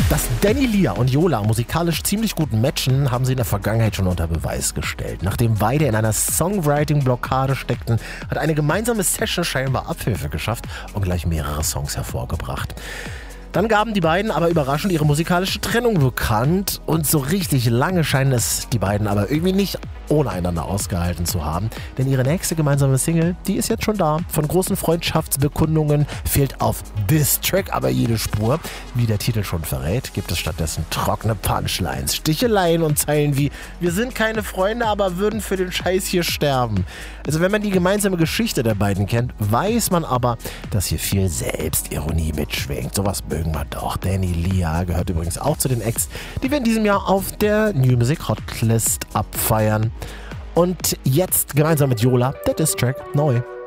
Dass Danny Lia und Yola musikalisch ziemlich gut matchen, haben sie in der Vergangenheit schon unter Beweis gestellt. Nachdem beide in einer Songwriting-Blockade steckten, hat eine gemeinsame Session scheinbar Abhilfe geschafft und gleich mehrere Songs hervorgebracht. Dann gaben die beiden aber überraschend ihre musikalische Trennung bekannt und so richtig lange scheinen es die beiden aber irgendwie nicht ohne einander ausgehalten zu haben. Denn ihre nächste gemeinsame Single, die ist jetzt schon da. Von großen Freundschaftsbekundungen fehlt auf This Track aber jede Spur. Wie der Titel schon verrät, gibt es stattdessen trockene Punchlines, Sticheleien und Zeilen wie „Wir sind keine Freunde, aber würden für den Scheiß hier sterben". Also wenn man die gemeinsame Geschichte der beiden kennt, weiß man aber, dass hier viel Selbstironie mitschwingt. Sowas mögen wir doch. Danny Lia gehört übrigens auch zu den Acts, die wir in diesem Jahr auf der New Music Hotlist abfeiern. Und jetzt gemeinsam mit Yola der Diss Track neu.